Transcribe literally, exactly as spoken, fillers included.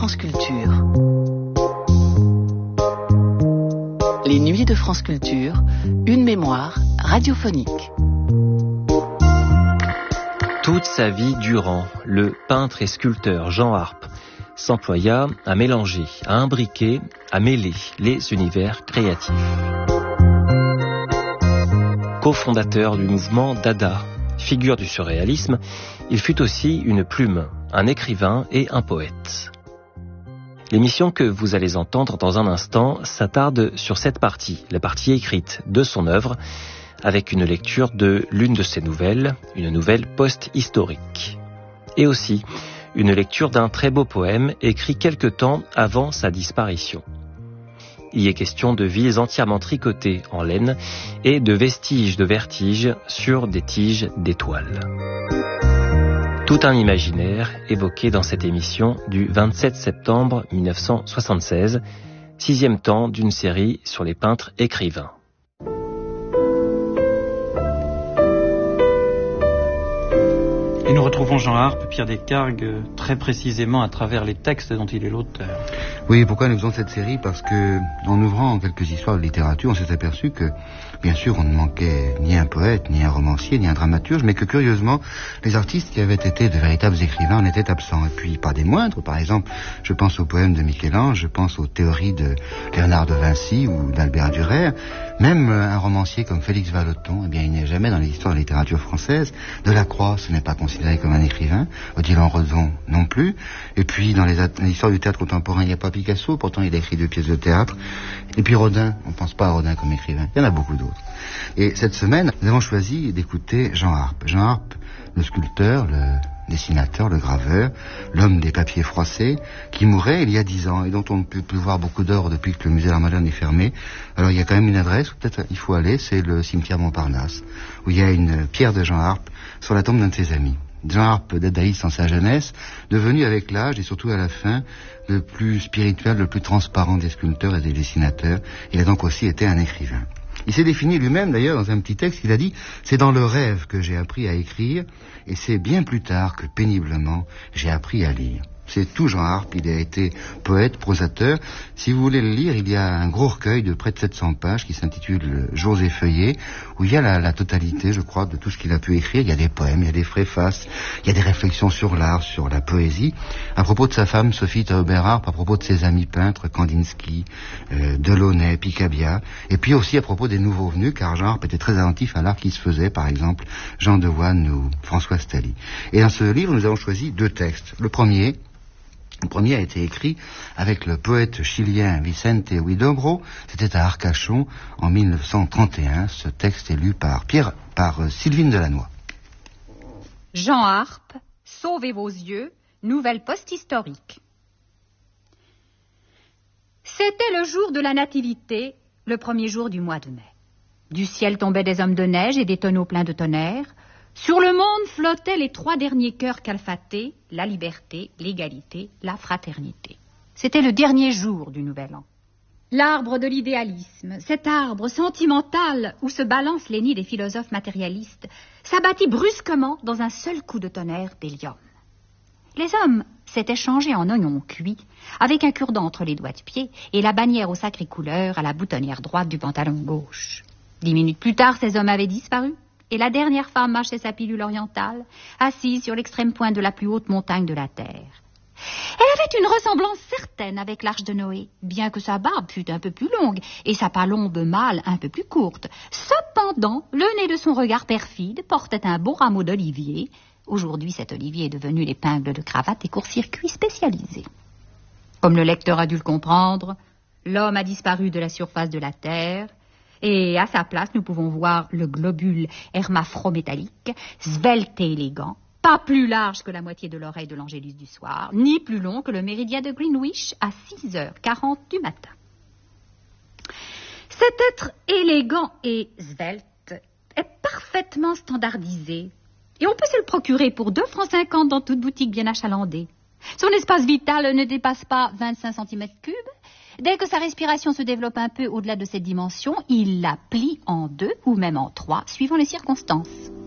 France Culture. Les nuits de France Culture, une mémoire radiophonique. Toute sa vie durant, le peintre et sculpteur Jean Arp s'employa à mélanger, à imbriquer, à mêler les univers créatifs. Co-fondateur du mouvement Dada, figure du surréalisme, il fut aussi une plume, un écrivain et un poète. L'émission que vous allez entendre dans un instant s'attarde sur cette partie, la partie écrite de son œuvre, avec une lecture de l'une de ses nouvelles, une nouvelle post-historique. Et aussi une lecture d'un très beau poème écrit quelque temps avant sa disparition. Il y est question de villes entièrement tricotées en laine et de vestiges de vertige sur des tiges d'étoiles. Tout un imaginaire évoqué dans cette émission du vingt-sept septembre mille neuf cent soixante-seize, sixième temps d'une série sur les peintres écrivains. Et nous retrouvons Jean Arp, Pierre Descargues, très précisément à travers les textes dont il est l'auteur. Oui, pourquoi nous faisons cette série ? Parce que, en ouvrant quelques histoires de littérature, on s'est aperçu que, bien sûr, on ne manquait ni un poète, ni un romancier, ni un dramaturge, mais que, curieusement, les artistes qui avaient été de véritables écrivains en étaient absents. Et puis, pas des moindres. Par exemple, je pense aux poèmes de Michel-Ange, je pense aux théories de Léonard de Vinci ou d'Albert Durer. Même un romancier comme Félix Vallotton, eh bien, il n'est jamais dans les histoires de littérature française. Delacroix, ce n'est pas considéré comme un écrivain. Odilon Redon non plus. Et puis, dans les, les histoires du théâtre contemporain, il n'y a pas Picasso, pourtant il a écrit deux pièces de théâtre. Et puis Rodin, on ne pense pas à Rodin comme écrivain. Il y en a beaucoup d'autres. Et cette semaine, nous avons choisi d'écouter Jean Arp. Jean Arp, le sculpteur, le dessinateur, le graveur, l'homme des papiers froissés, qui mourait il y a dix ans et dont on ne peut plus voir beaucoup d'or depuis que le musée d'art moderne est fermé. Alors il y a quand même une adresse où peut-être il faut aller, c'est le cimetière Montparnasse, où il y a une pierre de Jean Arp sur la tombe d'un de ses amis. Jean Arp dadaïste en sa jeunesse, devenu avec l'âge et surtout à la fin le plus spirituel, le plus transparent des sculpteurs et des dessinateurs. Il a donc aussi été un écrivain. Il s'est défini lui-même d'ailleurs dans un petit texte, il a dit « C'est dans le rêve que j'ai appris à écrire et c'est bien plus tard que péniblement j'ai appris à lire ». C'est tout Jean Arp, il a été poète, prosateur. Si vous voulez le lire, il y a un gros recueil de près de sept cents pages qui s'intitule « Jours et feuillets » où il y a la, la totalité, je crois, de tout ce qu'il a pu écrire. Il y a des poèmes, il y a des préfaces, il y a des réflexions sur l'art, sur la poésie. À propos de sa femme, Sophie Taubert-Arp, à propos de ses amis peintres, Kandinsky, euh, Delaunay, Picabia, et puis aussi à propos des nouveaux venus, car Jean Arp était très attentif à l'art qui se faisait, par exemple Jean Devoine ou François Stally. Et dans ce livre, nous avons choisi deux textes. Le premier... Le premier a été écrit avec le poète chilien Vicente Huidobro. C'était à Arcachon en mille neuf cent trente et un. Ce texte est lu par, Pierre, par euh, Sylvine Delannoy. Jean Arp, Sauvez vos yeux, nouvelle post-historique. C'était le jour de la Nativité, le premier jour du mois de mai. Du ciel tombaient des hommes de neige et des tonneaux pleins de tonnerre. Sur le monde flottaient les trois derniers cœurs calfatés, la liberté, l'égalité, la fraternité. C'était le dernier jour du Nouvel An. L'arbre de l'idéalisme, cet arbre sentimental où se balancent les nids des philosophes matérialistes, s'abattit brusquement dans un seul coup de tonnerre d'hélium. Les hommes s'étaient changés en oignons cuits, avec un cure-dent entre les doigts de pied et la bannière aux sacrées couleurs à la boutonnière droite du pantalon gauche. Dix minutes plus tard, ces hommes avaient disparu. Et la dernière femme mâchait sa pilule orientale, assise sur l'extrême pointe de la plus haute montagne de la Terre. Elle avait une ressemblance certaine avec l'Arche de Noé, bien que sa barbe fût un peu plus longue et sa palombe mâle un peu plus courte. Cependant, le nez de son regard perfide portait un beau rameau d'olivier. Aujourd'hui, cet olivier est devenu l'épingle de cravate et court-circuit spécialisé. Comme le lecteur a dû le comprendre, l'homme a disparu de la surface de la Terre. Et à sa place, nous pouvons voir le globule hermaphrométallique, svelte et élégant, pas plus large que la moitié de l'oreille de l'angélus du soir, ni plus long que le méridien de Greenwich à six heures quarante du matin. Cet être élégant et svelte est parfaitement standardisé, et on peut se le procurer pour deux francs cinquante dans toute boutique bien achalandée. Son espace vital ne dépasse pas vingt-cinq centimètres cubes. Dès que sa respiration se développe un peu au-delà de cette dimension, il la plie en deux ou même en trois, suivant les circonstances.